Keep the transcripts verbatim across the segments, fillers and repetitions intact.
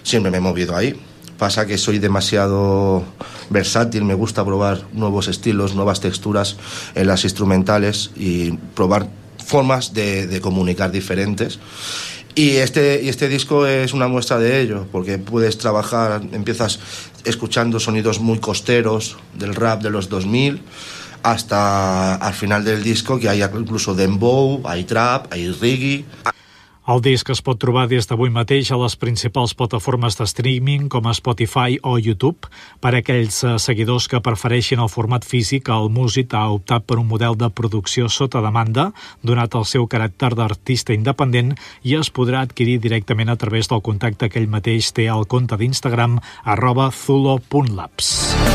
siempre me he movido ahí. Pasa que soy demasiado versátil, me gusta probar nuevos estilos, nuevas texturas en las instrumentales y probar formas de, de comunicar diferentes. Y este, y este disco es una muestra de ello, porque puedes trabajar, empiezas escuchando sonidos muy costeros del rap de los dos mil, hasta al final del disco que hay incluso dembow, hay trap, hay reggae. El disc es pot trobar des d'avui mateix a les principals plataformes de streaming com a Spotify o YouTube. Per a aquells seguidors que prefereixin el format físic, el músic ha optat per un model de producció sota demanda, donat el seu caràcter d'artista independent, i es podrà adquirir directament a través del contacte que ell mateix té al compte d'Instagram arroba zulo punt labs.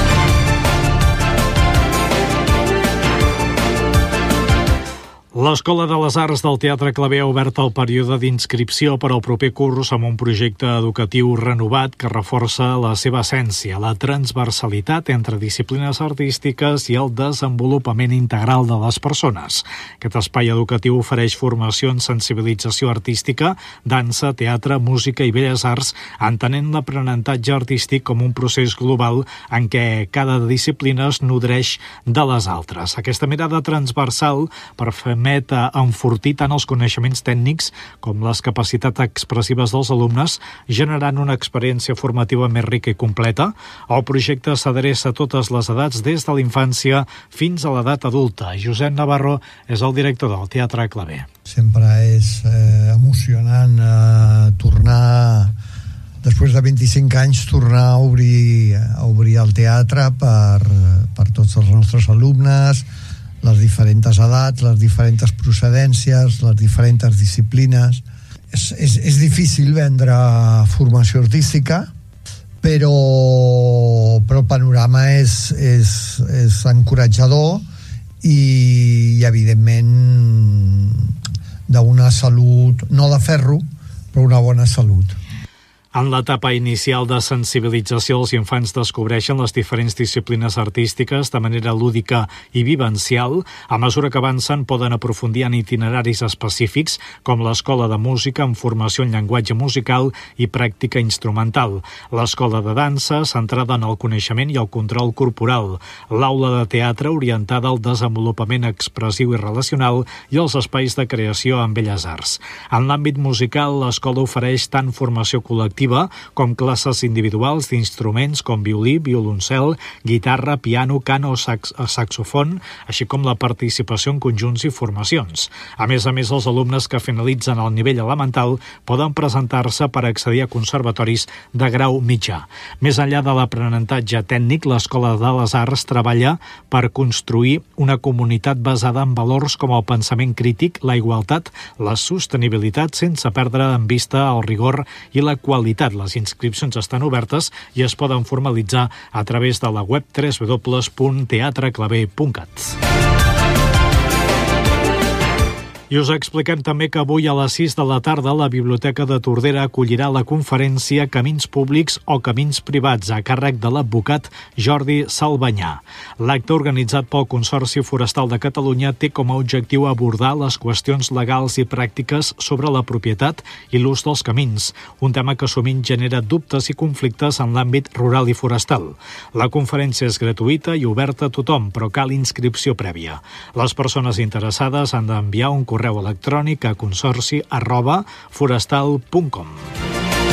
L'Escola de les Arts del Teatre Clavé ha obert el període d'inscripció per al proper curs amb un projecte educatiu renovat que reforça la seva essència, la transversalitat entre disciplines artístiques i el desenvolupament integral de les persones. Aquest espai educatiu ofereix formació en sensibilització artística, dansa, teatre, música i belles arts, entenent l'aprenentatge artístic com un procés global en què cada disciplina es nodreix de les altres. Aquesta mirada transversal permet a enfortir tant els coneixements tècnics com les capacitats expressives dels alumnes, generant una experiència formativa més rica i completa. El projecte s'adreça a totes les edats, des de la infància fins a l'edat adulta. Josep Navarro és el director del Teatre Clavé. Sempre és eh, emocionant eh, tornar, després de vint-i-cinc anys, tornar a obrir, a obrir el teatre per, per tots els nostres alumnes, les diferents edats, les diferents procedències, les diferents disciplines. És, és, és difícil vendre formació artística, però, però el panorama és, és, és encoratjador i, i evidentment d'una salut, no de ferro, però una bona salut. En l'etapa inicial de sensibilització, els infants descobreixen les diferents disciplines artístiques de manera lúdica i vivencial. A mesura que avancen, poden aprofundir en itineraris específics, com l'Escola de Música amb formació en llenguatge musical i pràctica instrumental, l'Escola de Dansa, centrada en el coneixement i el control corporal, l'Aula de Teatre, orientada al desenvolupament expressiu i relacional, i els espais de creació en belles arts. En l'àmbit musical, l'escola ofereix tant formació col·lectiva com classes individuals d'instruments com violí, violoncel, guitarra, piano, cant o sax saxofon, així com la participació en conjunts i formacions. A més a més, els alumnes que finalitzen el nivell elemental poden presentar-se per accedir a conservatoris de grau mitjà. Més enllà de l'aprenentatge tècnic, l'Escola de les Arts treballa per construir una comunitat basada en valors com el pensament crític, la igualtat, la sostenibilitat, sense perdre en vista el rigor i la qualitat. Les inscripcions estan obertes i es poden formalitzar a través de la web w w w punt teatre clavé punt cat. I us expliquem també que avui a les sis de la tarda la Biblioteca de Tordera acollirà la conferència Camins públics o camins privats a càrrec de l'advocat Jordi Salbanyà. L'acte organitzat pel Consorci Forestal de Catalunya té com a objectiu abordar les qüestions legals i pràctiques sobre la propietat i l'ús dels camins, un tema que sovint genera dubtes i conflictes en l'àmbit rural i forestal. La conferència és gratuïta i oberta a tothom, però cal inscripció prèvia. Les persones interessades han d'enviar un correu electrònic a consorci arroba forestal punt com.